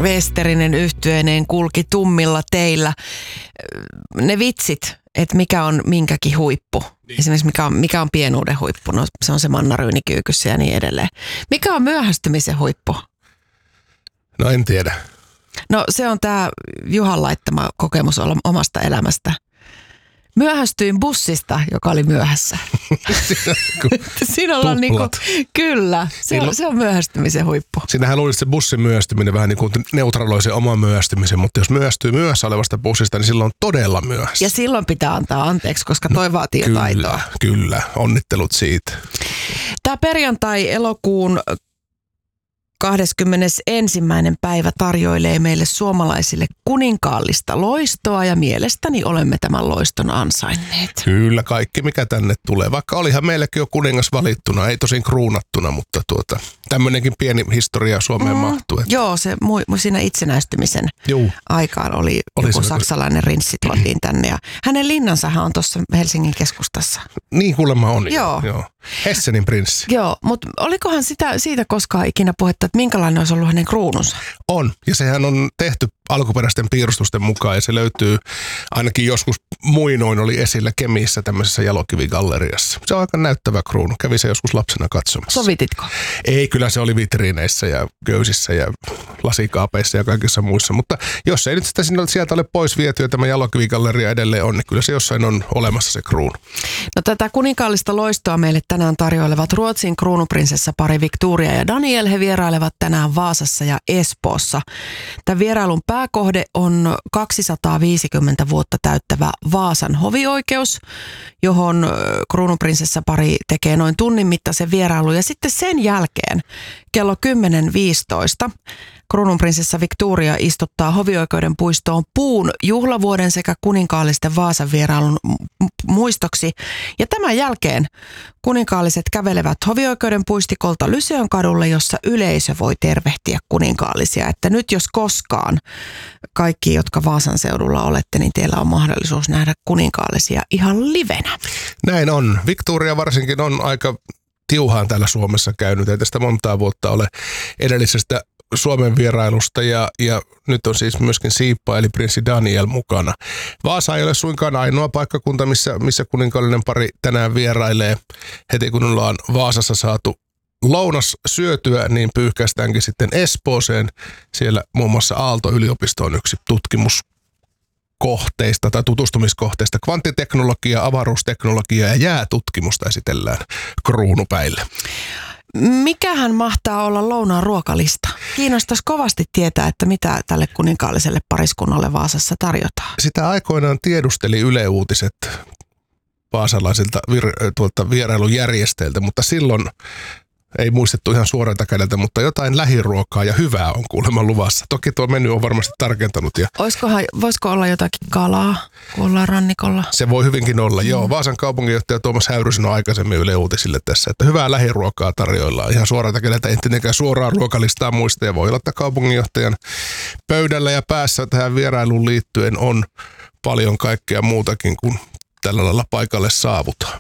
Westerinen yhtyeineen kulki tummilla teillä. Ne vitsit, että mikä on minkäkin huippu. Esimerkiksi mikä on pienuuden huippu. No, se on se mannaryyni kyykyssä ja niin edelleen. Mikä on myöhästymisen huippu? No en tiedä. No se on tämä Juhan laittama kokemus omasta elämästä. Myöhästyin bussista, joka oli myöhässä. Siinä ollaan kyllä, se on myöhästymisen huippu. Siinähän luulisi, että se bussin myöhästyminen vähän niin kuin neutraloi sen oman myöhästymisen, mutta jos myöhästyy myöhässä olevasta bussista, niin silloin on todella myöhässä. Ja silloin pitää antaa anteeksi, koska toi vaatii jo taitoa. Kyllä, onnittelut siitä. Tämä perjantai elokuun 21. päivä tarjoilee meille suomalaisille kuninkaallista loistoa ja mielestäni olemme tämän loiston ansainneet. Kyllä, kaikki mikä tänne tulee. Vaikka olihan meilläkin jo kuningas valittuna, ei tosin kruunattuna, mutta tämmöinenkin pieni historia Suomeen mahtuu. Että. Joo, se siinä itsenäistymisen aikaan oli joku saksalainen rinssi tuotiin tänne ja hänen linnansahan on tuossa Helsingin keskustassa. Niin kuulemma on. Joo. Hessenin prinssi. Joo, mutta olikohan siitä koskaan ikinä puhetta, että minkälainen olisi ollut hänen kruununsa? On, ja sehän on tehty alkuperäisten piirustusten mukaan, ja se löytyy ainakin joskus muinoin oli esillä Kemissä tämmöisessä jalokivigalleriassa. Se on aika näyttävä kruunu. Kävi se joskus lapsena katsomassa. Sovititko? Ei, kyllä se oli vitriineissä ja köysissä ja lasikaapeissa ja kaikissa muissa, mutta jos ei nyt sitä sieltä ole pois vietyä, tämä jalokivigalleria edelleen on, niin kyllä se jossain on olemassa se kruunu. No tätä kuninkaallista loistoa meille tänään tarjoilevat Ruotsin kruunuprinsessapari Victoria ja Daniel. He vierailevat tänään Vaasassa ja Espoossa. Tämän vierailun pääkohde on 250 vuotta täyttävä Vaasan hovioikeus, johon kruununprinsessapari tekee noin tunnin mittaisen vierailun. Ja sitten sen jälkeen kello 10.15 kruununprinsessa Victoria istuttaa hovioikeuden puistoon puun juhlavuoden sekä kuninkaallisten Vaasan vierailun muistoksi. Ja tämän jälkeen kuninkaalliset kävelevät hovioikeuden puistikolta Lyseon kadulle, jossa yleisö voi tervehtiä kuninkaallisia. Että nyt jos koskaan kaikki, jotka Vaasan seudulla olette, niin teillä on mahdollisuus nähdä kuninkaallisia ihan livenä. Näin on. Victoria varsinkin on aika tiuhaan täällä Suomessa käynyt. Ei tästä montaa vuotta ole edellisestä Suomen vierailusta ja nyt on siis myöskin Siippa eli prinssi Daniel mukana. Vaasa ei ole suinkaan ainoa paikkakunta, missä kuninkaallinen pari tänään vierailee. Heti kun ollaan Vaasassa saatu lounas syötyä, niin pyyhkäistäänkin sitten Espooseen. Siellä muun muassa Aalto-yliopisto on yksi tutkimuskohteista tai tutustumiskohteista. Kvanttiteknologia, avaruusteknologia ja jäätutkimusta esitellään kruunupäille. Mikähän mahtaa olla lounaan ruokalista? Kiinnostaisi kovasti tietää, että mitä tälle kuninkaalliselle pariskunnalle Vaasassa tarjotaan. Sitä aikoinaan tiedusteli Yle Uutiset vaasalaisilta vierailun järjestäjiltä, mutta silloin ei muistettu ihan suoralta kädeltä, mutta jotain lähiruokaa ja hyvää on kuulemma luvassa. Toki tuo menu on varmasti tarkentanut. Voisiko olla jotakin kalaa, kun ollaan rannikolla? Se voi hyvinkin olla, joo. Vaasan kaupunginjohtaja Tuomas Häyrysen on aikaisemmin Yle Uutisille tässä, että hyvää lähiruokaa tarjoillaan. Ihan suoralta kädeltä, ei tietenkään suoraan ruokalistaa muista. Ja voi olla, että kaupunginjohtajan pöydällä ja päässä tähän vierailuun liittyen on paljon kaikkea muutakin kuin tällä lailla paikalle saavutaan.